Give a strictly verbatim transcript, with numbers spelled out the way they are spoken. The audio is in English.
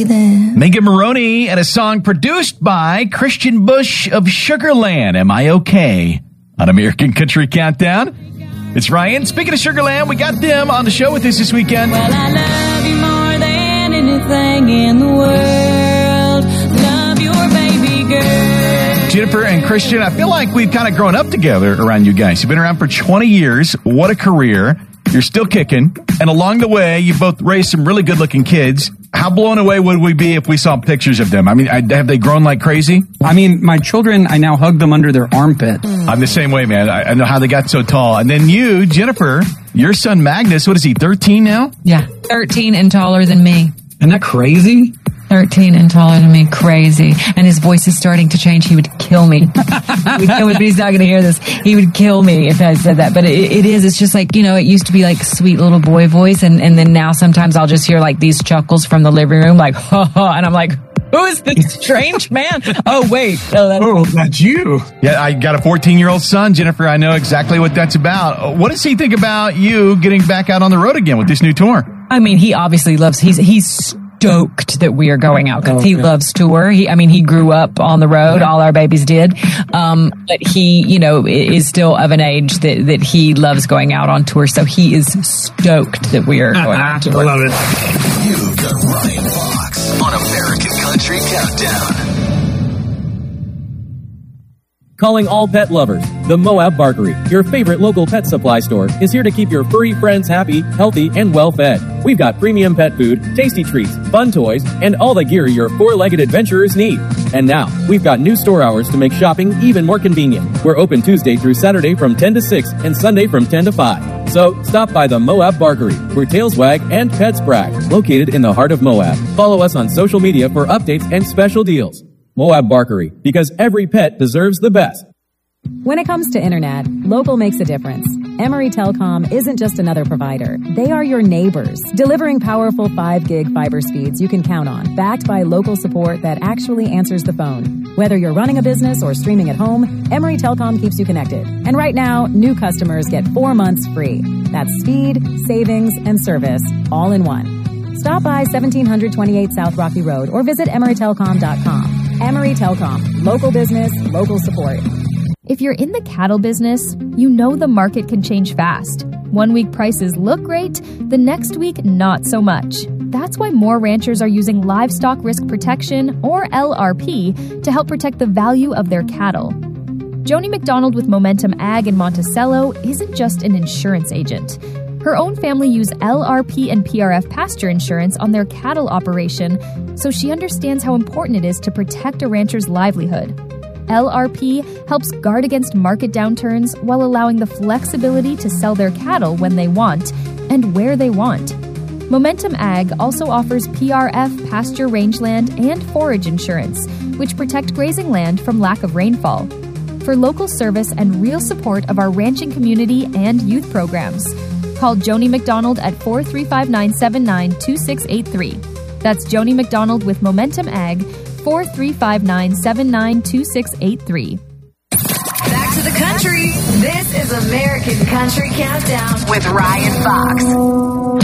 Megan Maroney and a song produced by Christian Bush of Sugarland. Am I okay? On American Country Countdown. It's Ryan. Speaking of Sugarland, we got them on the show with us this weekend. Well, I love you more than anything in the world. Love your baby girl. Jennifer and Christian, I feel like we've kind of grown up together around you guys. You've been around for twenty years. What a career. You're still kicking. And along the way, you both raised some really good-looking kids. How blown away would we be if we saw pictures of them? I mean, I, have they grown like crazy? I mean, my children, I now hug them under their armpit. I'm the same way, man. I, I know how they got so tall. And then you, Jennifer, your son Magnus, what is he, thirteen now? Yeah, thirteen and taller than me. Isn't that crazy? thirteen and taller than me. Crazy. And his voice is starting to change. He would kill me. He would kill me, but he's not going to hear this. He would kill me if I said that. But it, it is. It's just like, you know, it used to be like sweet little boy voice. And, and then now sometimes I'll just hear like these chuckles from the living room, like, ha ha. And I'm like, who is this strange man? Oh, wait. Oh, that's, oh, that's you. Yeah, I got a fourteen-year-old son, Jennifer. I know exactly what that's about. What does he think about you getting back out on the road again with this new tour? I mean, he obviously loves, he's, he's, stoked that we are going out because he loves tour. He, I mean, he grew up on the road. All our babies did. Um, but he, you know, is still of an age that, that he loves going out on tour. So he is stoked that we are going on tour. I love it. You've got Ryan Fox on American Country Countdown. Calling all pet lovers. The Moab Barkery, your favorite local pet supply store, is here to keep your furry friends happy, healthy, and well-fed. We've got premium pet food, tasty treats, fun toys, and all the gear your four-legged adventurers need. And now, we've got new store hours to make shopping even more convenient. We're open Tuesday through Saturday from ten to six and Sunday from ten to five. So, stop by the Moab Barkery, where tails wag and pets brag, located in the heart of Moab. Follow us on social media for updates and special deals. Moab Barkery, because every pet deserves the best. When it comes to internet, local makes a difference. Emory Telecom isn't just another provider. They are your neighbors, delivering powerful five gig fiber speeds you can count on, backed by local support that actually answers the phone. Whether you're running a business or streaming at home, Emory Telecom keeps you connected. And right now, new customers get four months free. That's speed, savings, and service all in one. Stop by seventeen twenty-eight South Rocky Road or visit emory telecom dot com. Emory Telecom, local business, local support. If you're in the cattle business, you know the market can change fast. One week prices look great, the next week not so much. That's why more ranchers are using Livestock Risk Protection, or L R P, to help protect the value of their cattle. Joni McDonald with Momentum Ag in Monticello isn't just an insurance agent. Her own family use L R P and P R F pasture insurance on their cattle operation, so she understands how important it is to protect a rancher's livelihood. L R P helps guard against market downturns while allowing the flexibility to sell their cattle when they want and where they want. Momentum Ag also offers P R F pasture rangeland and forage insurance, which protect grazing land from lack of rainfall. For local service and real support of our ranching community and youth programs, call Joni McDonald at four three five, nine seven nine, two six eight three. That's Joni McDonald with Momentum Ag, four three five, nine seven nine, two six eight three. Back to the country. This is American Country Countdown with Ryan Fox.